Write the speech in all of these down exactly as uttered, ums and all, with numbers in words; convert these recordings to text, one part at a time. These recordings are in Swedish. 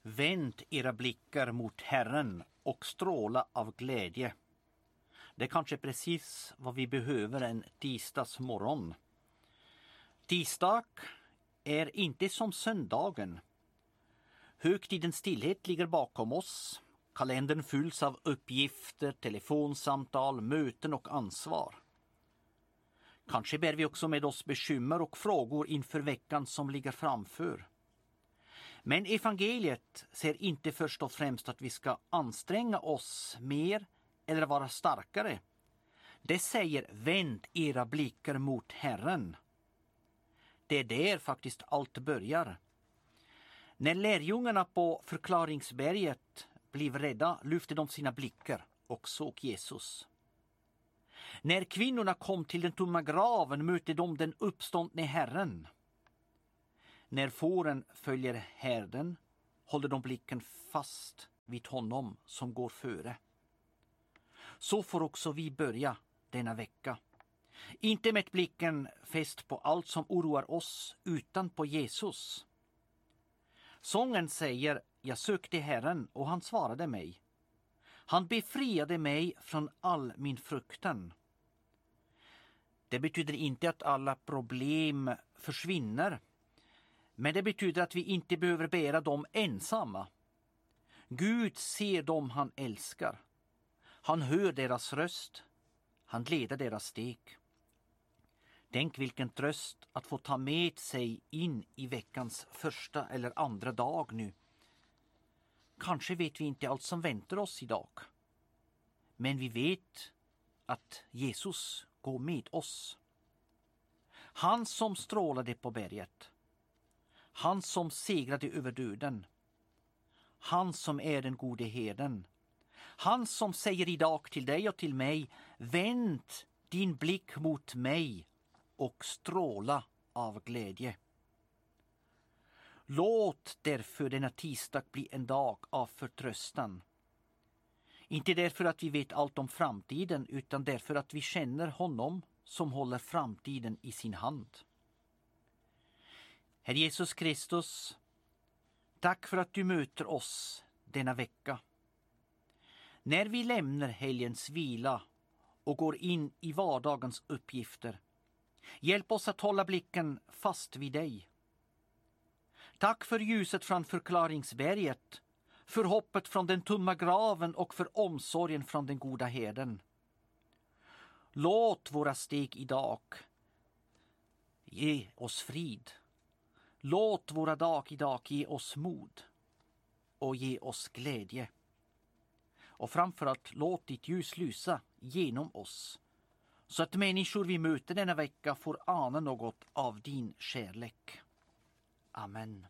Vänd era blickar mot Herren och stråla av glädje. Det är kanske precis vad vi behöver en tisdagsmorgon. Tisdag är inte som söndagen. Högtidens stillhet ligger bakom oss. Kalendern fylls av uppgifter, telefonsamtal, möten och ansvar. Kanske bär vi också med oss bekymmer och frågor inför veckan som ligger framför. Men evangeliet ser inte först och främst att vi ska anstränga oss mer eller vara starkare. Det säger vänd era blickar mot Herren. Det är där faktiskt allt börjar. När lärjungarna på förklaringsberget blev rädda lyfte de sina blickar och såg Jesus. När kvinnorna kom till den tomma graven mötte de den uppståndne Herren. När fåren följer herden håller de blicken fast vid honom som går före. Så får också vi börja denna vecka. Inte med blicken fäst på allt som oroar oss utan på Jesus. Sången säger: jag sökte Herren och han svarade mig. Han befriade mig från all min fruktan. Det betyder inte att alla problem försvinner. Men det betyder att vi inte behöver bära dem ensamma. Gud ser dem han älskar. Han hör deras röst. Han leder deras steg. Tänk vilken tröst att få ta med sig in i veckans första eller andra dag nu. Kanske vet vi inte allt som väntar oss idag. Men vi vet att Jesus går med oss. Han som strålade på berget. Han som segrade över döden. Han som är den gode herden. Han som säger idag till dig och till mig: vänd din blick mot mig och stråla av glädje. Låt därför denna tisdag bli en dag av förtröstan. Inte därför att vi vet allt om framtiden, utan därför att vi känner honom som håller framtiden i sin hand. Herre Jesus Kristus, tack för att du möter oss denna vecka. När vi lämnar helgens vila och går in i vardagens uppgifter, hjälp oss att hålla blicken fast vid dig. Tack för ljuset från förklaringsberget, för hoppet från den tomma graven och för omsorgen från den goda herden. Låt våra steg idag ge oss frid. Låt våra dag idag ge oss mod och ge oss glädje. Och framförallt låt ditt ljus lysa genom oss, så att människor vi möter denna vecka får ana något av din kärlek. Amen.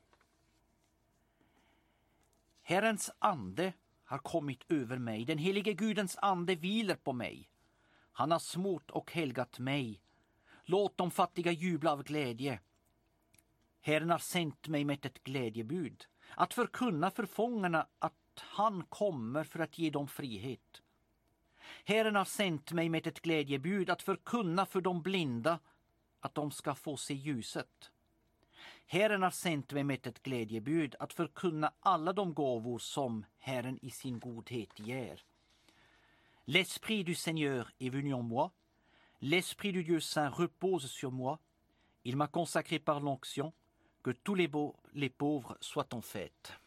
Herrens ande har kommit över mig. Den helige Gudens ande vilar på mig. Han har smort och helgat mig. Låt de fattiga jubla av glädje. Herren har sänt mig med ett glädjebud, att förkunna för fångarna att han kommer för att ge dem frihet. Herren har sänt mig med ett glädjebud, att förkunna för de blinda att de ska få se ljuset. Herren har sänt mig med ett glädjebud, att förkunna alla de gåvor som Herren i sin godhet ger. L'esprit du Seigneur est venu en moi. L'esprit du Dieu saint repose sur moi. Il m'a consacré par l'onction. Que tous les, beaux, les pauvres soient en fête.